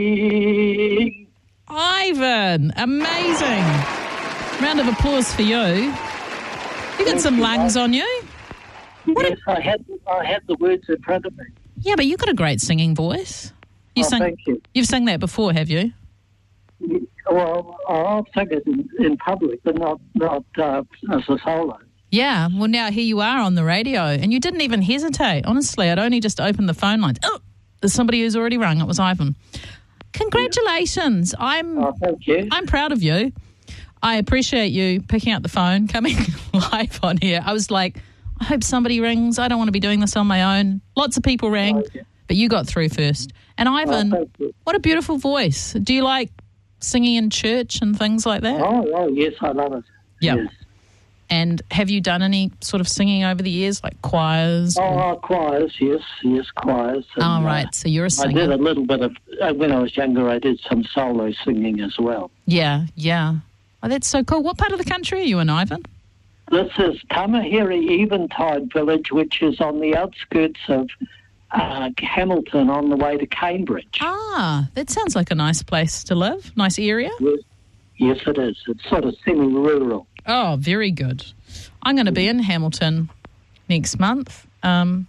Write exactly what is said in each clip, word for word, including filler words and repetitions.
Ivan, amazing. Round of applause for you. You got some lungs on you. What Yes, a- I had I had the words in front of me. Yeah, but you've got a great singing voice. You Oh, sing, thank you. You've sung that before, have you? Well, I'll sing it in, in public, but not not uh, as a solo. Yeah, well, now here you are on the radio, and you didn't even hesitate. Honestly, I'd only just opened the phone lines. Oh, there's somebody who's already rung. It was Ivan. Congratulations. I'm Oh, thank you. I'm proud of you. I appreciate you picking up the phone, coming live on here. I was like, I hope somebody rings. I don't want to be doing this on my own. Lots of people rang, Oh, yeah. but you got through first. And Ivan, Oh, thank you. what a beautiful voice. Do you like singing in church and things like that? Oh, oh, yes, I love it. Yeah. Yes. And have you done any sort of singing over the years, like choirs? Oh, or- oh, choirs, yes, yes, choirs. And, oh, right. uh, So you're a I singer. did a little bit of, uh, when I was younger, I did some solo singing as well. Yeah, yeah. Oh, that's so cool. What part of the country are you in, Ivan? This is Tamahiri Eventide Village, which is on the outskirts of uh, Hamilton on the way to Cambridge. Ah, that sounds like a nice place to live. Nice area. Yes, yes, it is. It's sort of semi-rural. Oh, very good. I'm going to be in Hamilton next month. Um,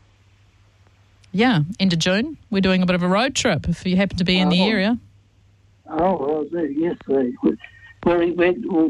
yeah, end of June. We're doing a bit of a road trip if you happen to be in the Oh. area. Oh, well, there- yes. There. Where, where,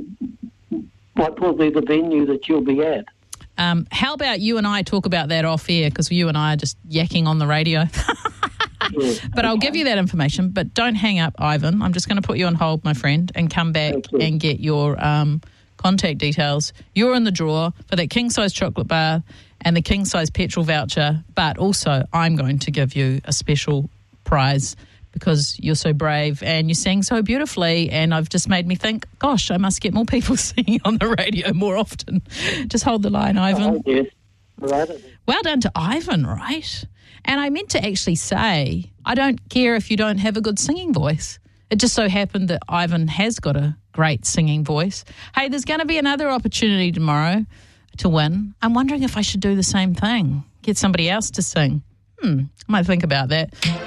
what will be the venue that you'll be at? Um, how about you and I talk about that off air, because you and I are just yakking on the radio. Yes. But I'll give you that information. But don't hang up, Ivan. I'm just going to put you on hold, my friend, and come back Thank you. and get your um, contact details. You're in the draw for that king-size chocolate bar and the king-size petrol voucher. But also, I'm going to give you a special prize because you're so brave and you sing so beautifully. And I've just made me think, gosh, I must get more people singing on the radio more often. Just hold the line, Ivan. Oh, yes. Right. Well done to Ivan, right? And I meant to actually say, I don't care if you don't have a good singing voice. It just so happened that Ivan has got a great singing voice. Hey, there's going to be another opportunity tomorrow to win. I'm wondering if I should do the same thing, get somebody else to sing. Hmm, I might think about that.